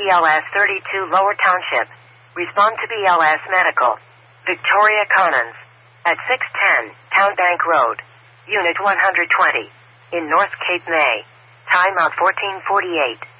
BLS 32 Lower Township. Respond to BLS Medical. Victoria Conans. At 610 Town Bank Road. Unit 120. In North Cape May. Time out 1448.